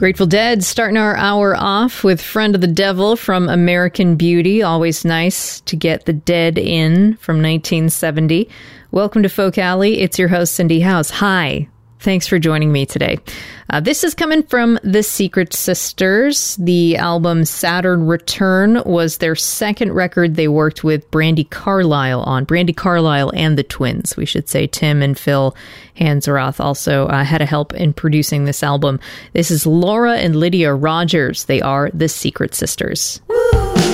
Grateful Dead starting our hour off with Friend of the Devil from American Beauty. Always nice to get the Dead in from 1970. Welcome to Folk Alley. It's your host, Cindy House. Hi. Thanks for joining me today. This is coming from The Secret Sisters. The album Saturn Return was their second record they worked with Brandi Carlile on. Brandi Carlile and the twins, we should say. Tim and Phil Hanseroth also had a help in producing this album. This is Laura and Lydia Rogers. They are The Secret Sisters. Woo!